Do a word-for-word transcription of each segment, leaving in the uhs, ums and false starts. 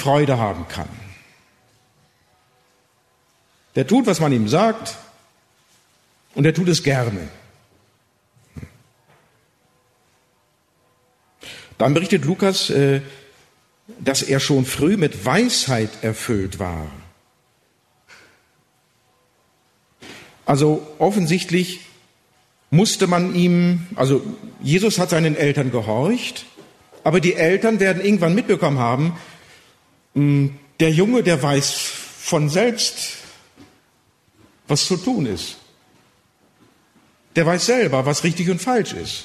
Freude haben kann. Der tut, was man ihm sagt, und er tut es gerne. Dann berichtet Lukas, dass er schon früh mit Weisheit erfüllt war. Also offensichtlich musste man ihm, also Jesus hat seinen Eltern gehorcht, aber die Eltern werden irgendwann mitbekommen haben, der Junge, der weiß von selbst, was zu tun ist. Der weiß selber, was richtig und falsch ist.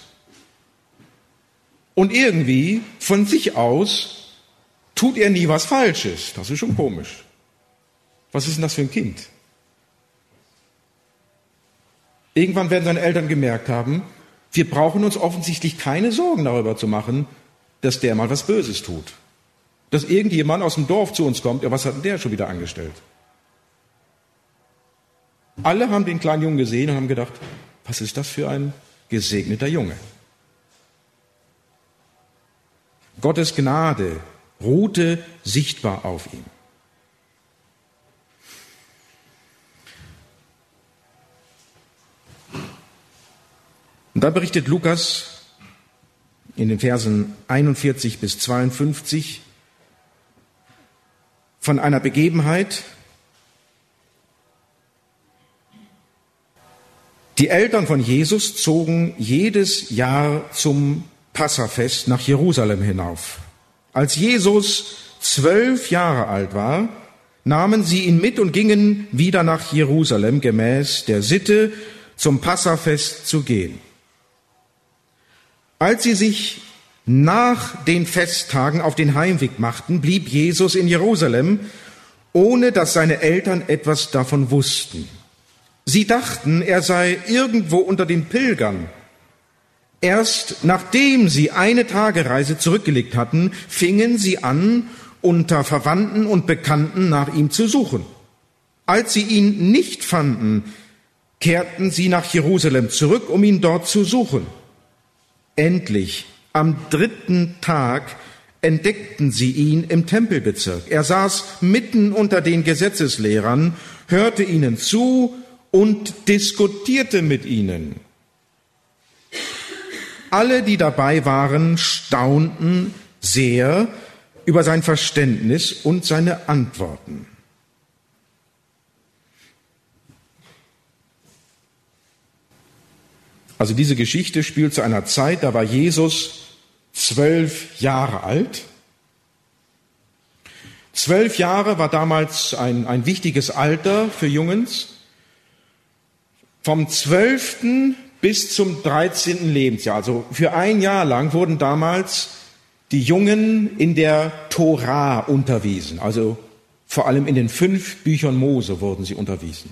Und irgendwie, von sich aus, tut er nie was Falsches. Das ist schon komisch. Was ist denn das für ein Kind? Irgendwann werden seine Eltern gemerkt haben, wir brauchen uns offensichtlich keine Sorgen darüber zu machen, dass der mal was Böses tut. Dass irgendjemand aus dem Dorf zu uns kommt, ja, was hat denn der schon wieder angestellt? Alle haben den kleinen Jungen gesehen und haben gedacht, was ist das für ein gesegneter Junge? Gottes Gnade ruhte sichtbar auf ihm. Und da berichtet Lukas in den Versen einundvierzig bis zweiundfünfzig von einer Begebenheit. Die Eltern von Jesus zogen jedes Jahr zum Passafest nach Jerusalem hinauf. Als Jesus zwölf Jahre alt war, nahmen sie ihn mit und gingen wieder nach Jerusalem, gemäß der Sitte, zum Passafest zu gehen. Als sie sich nach den Festtagen auf den Heimweg machten, blieb Jesus in Jerusalem, ohne dass seine Eltern etwas davon wussten. Sie dachten, er sei irgendwo unter den Pilgern. Erst nachdem sie eine Tagereise zurückgelegt hatten, fingen sie an, unter Verwandten und Bekannten nach ihm zu suchen. Als sie ihn nicht fanden, kehrten sie nach Jerusalem zurück, um ihn dort zu suchen. Endlich, am dritten Tag, entdeckten sie ihn im Tempelbezirk. Er saß mitten unter den Gesetzeslehrern, hörte ihnen zu und diskutierte mit ihnen. Alle, die dabei waren, staunten sehr über sein Verständnis und seine Antworten. Also diese Geschichte spielt zu einer Zeit, da war Jesus zwölf Jahre alt. Zwölf Jahre war damals ein, ein wichtiges Alter für Jungens. Vom zwölften bis zum dreizehnten Lebensjahr, also für ein Jahr lang, wurden damals die Jungen in der Tora unterwiesen. Also vor allem in den fünf Büchern Mose wurden sie unterwiesen.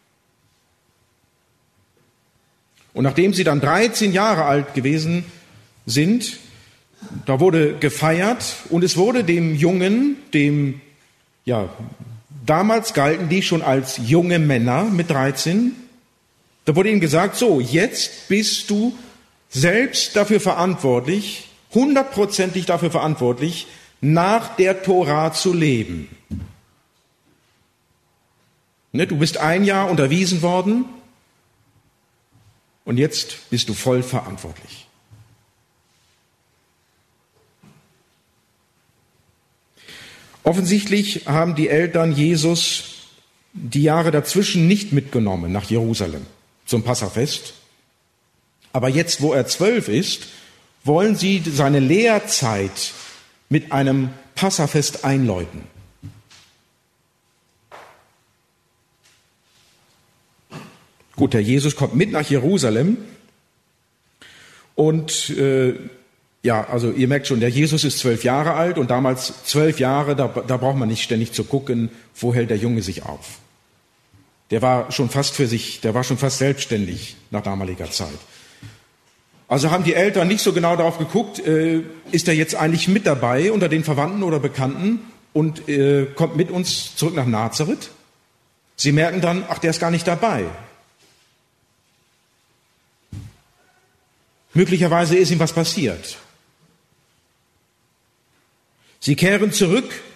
Und nachdem sie dann dreizehn Jahre alt gewesen sind, da wurde gefeiert und es wurde dem Jungen, dem, ja, damals galten die schon als junge Männer mit dreizehn, da wurde ihnen gesagt, so, jetzt bist du selbst dafür verantwortlich, hundertprozentig dafür verantwortlich, nach der Tora zu leben. Ne, du bist ein Jahr unterwiesen worden und jetzt bist du voll verantwortlich. Offensichtlich haben die Eltern Jesus die Jahre dazwischen nicht mitgenommen nach Jerusalem zum Passafest. Aber jetzt, wo er zwölf ist, wollen sie seine Lehrzeit mit einem Passafest einläuten. Gut, der Jesus kommt mit nach Jerusalem und äh, ja, also ihr merkt schon, der Jesus ist zwölf Jahre alt und damals zwölf Jahre, da, da braucht man nicht ständig zu gucken, wo hält der Junge sich auf. Der war schon fast für sich, der war schon fast selbstständig nach damaliger Zeit. Also haben die Eltern nicht so genau darauf geguckt, äh, ist er jetzt eigentlich mit dabei unter den Verwandten oder Bekannten und äh, kommt mit uns zurück nach Nazareth? Sie merken dann, ach, der ist gar nicht dabei. Möglicherweise ist ihm was passiert. Sie kehren zurück